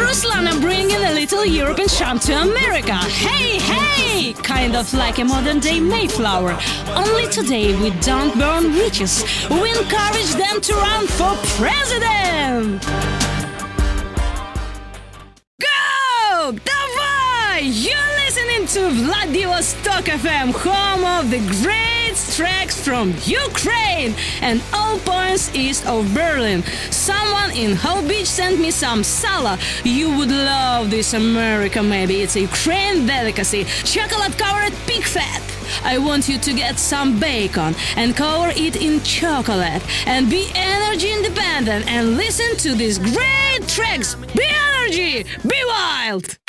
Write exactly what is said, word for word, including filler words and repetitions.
Ruslana bringing a little European charm to America. Hey, hey! Kind of like a modern-day Mayflower. Only today we don't burn witches. We encourage them to run for president! Go! Давай! You're listening to Vladivostok F M, home of the great tracks from Ukraine and all points east of Berlin. Someone in How Beach sent me some sala. You would love this, America, maybe. It's a Ukraine delicacy. Chocolate-covered pig fat. I want you to get some bacon and cover it in chocolate and be energy independent and listen to these great tracks. Be energy! Be wild!